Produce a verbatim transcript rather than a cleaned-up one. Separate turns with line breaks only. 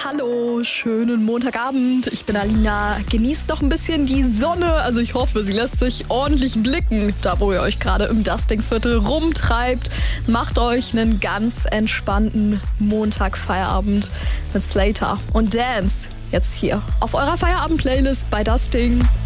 Hallo, schönen Montagabend. Ich bin Alina. Genießt doch ein bisschen die Sonne. Also ich hoffe, sie lässt sich ordentlich blicken, da wo ihr euch gerade im Dustingviertel rumtreibt. Macht euch einen ganz entspannten Montagfeierabend mit Slater und Dance. Jetzt hier auf eurer Feierabend-Playlist bei Dusting.